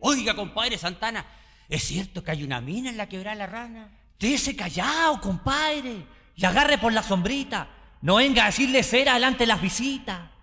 Oiga, compadre Santana, ¿es cierto que hay una mina en la Quebrada La Rana? Dese callado, compadre, y agarre por la sombrita. No venga a decirle cera delante de las visitas.